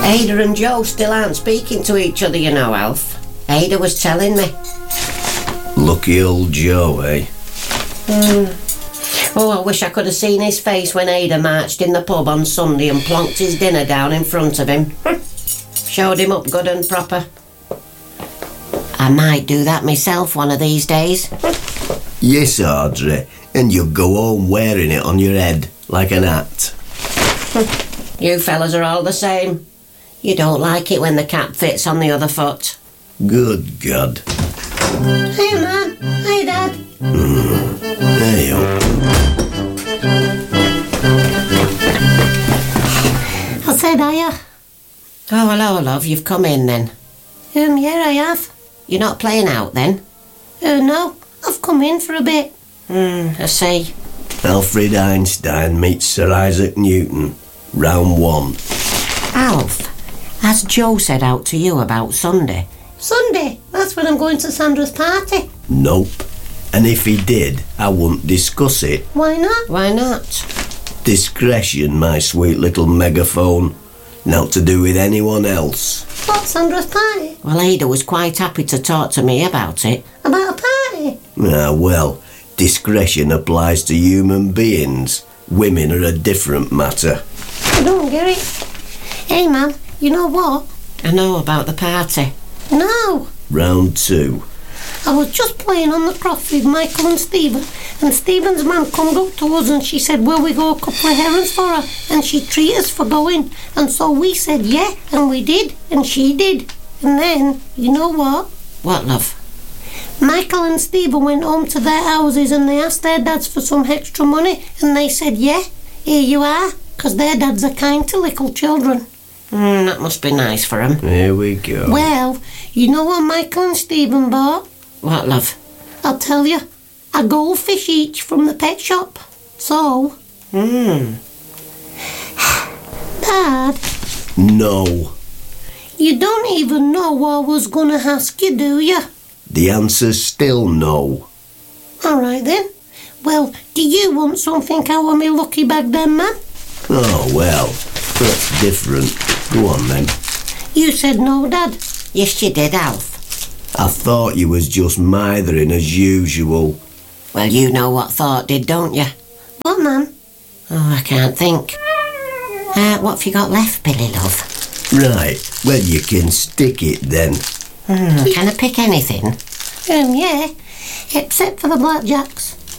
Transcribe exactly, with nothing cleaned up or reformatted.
Ada and Joe still aren't speaking to each other, you know, Alf. Ada was telling me. Lucky old Joe, eh? Mm. Oh, I wish I could have seen his face when Ada marched in the pub on Sunday and plonked his dinner down in front of him. Showed him up good and proper. I might do that myself one of these days. Yes, Audrey, and you'll go home wearing it on your head like an hat. You fellas are all the same. You don't like it when the cap fits on the other foot. Good God. Hey, Mum. Hey, Dad. Mm. Hey, up. I said, hiya. Oh, hello, love. You've come in, then. Um, yeah, I have. You're not playing out, then? Uh, no. I've come in for a bit. Hmm, I see. Alfred Einstein meets Sir Isaac Newton. Round one. Alf, has Joe said out to you about Sunday? Sunday? That's when I'm going to Sandra's party. Nope. And if he did, I wouldn't discuss it. Why not? Why not? Discretion, my sweet little megaphone. Not to do with anyone else. What, Sandra's party? Well, Ada was quite happy to talk to me about it. About a party? Ah, well, discretion applies to human beings. Women are a different matter. I don't get it. Hey, Mum, you know what? I know about the party. No. Round two. I was just playing on the croft with Michael and Stephen, and Stephen's mum come up to us and she said, will we go a couple of errands for her? And she'd treat us for going. And so we said yeah, and we did, and she did. And then, you know what? What, love? Michael and Stephen went home to their houses and they asked their dads for some extra money, and they said, yeah, here you are, because their dads are kind to little children. Mm, that must be nice for them. Here we go. Well, you know what Michael and Stephen bought? What, love? I'll tell you. A goldfish each from the pet shop. So... Hmm. Dad? No. You don't even know what I was going to ask you, do you? The answer's still no. All right, then. Well, do you want something out of me lucky bag then, man? Oh, well, that's different. Go on, then. You said no, Dad. Yes, you did, Alf. I thought you was just mithering as usual. Well, you know what thought did, don't you? What, Mum? Oh, I can't think. Uh, what have you got left, Billy, love? Right, well, you can stick it then. Hmm, can I pick anything? Um, yeah, except for the blackjacks.